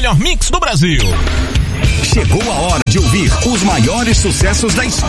melhor mix do Brasil. Chegou a hora de ouvir os maiores sucessos da história.